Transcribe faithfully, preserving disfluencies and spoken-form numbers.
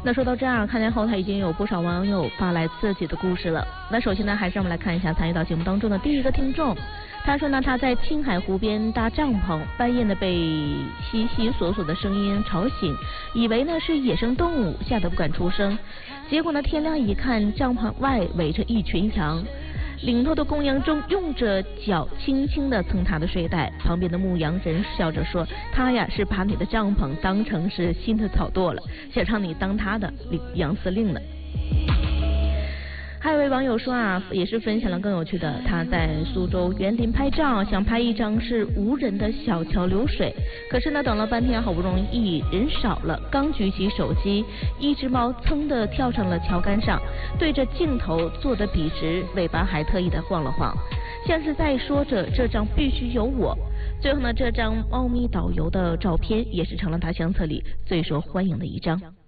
那说到这儿，看见后台已经有不少网友发来自己的故事了。那首先呢，还是让我们来看一下参与到节目当中的第一个听众。他说呢，他在青海湖边搭帐篷，半夜呢被悉悉索索的声音吵醒，以为呢是野生动物，吓得不敢出声。结果呢，天亮一看，帐篷外围着一群羊。领头的公羊中用着脚轻轻地蹭他的睡袋，旁边的牧羊人笑着说，他呀是把你的帐篷当成是新的草垛了，想让你当他的羊司令呢。还有位网友说啊，也是分享了更有趣的，他在苏州园林拍照，想拍一张是无人的小桥流水，可是呢等了半天，好不容易人少了，刚举起手机，一只猫噌的跳上了桥杆上，对着镜头坐得笔直，尾巴还特意的晃了晃，像是在说着这张必须有我。最后呢，这张猫咪导游的照片也是成了他相册里最受欢迎的一张。